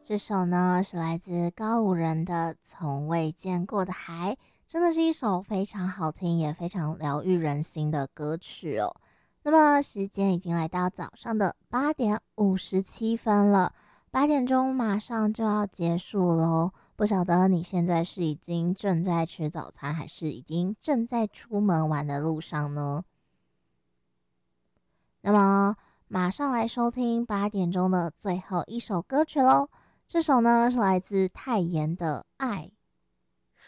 这首呢是来自高五人的《从未见过的海》，真的是一首非常好听也非常疗愈人心的歌曲哦。那么时间已经来到早上的8:57了，8点钟马上就要结束喽。不晓得你现在是已经正在吃早餐，还是已经正在出门玩的路上呢？那么马上来收听8点钟的最后一首歌曲喽。这首呢是来自泰妍的《爱》。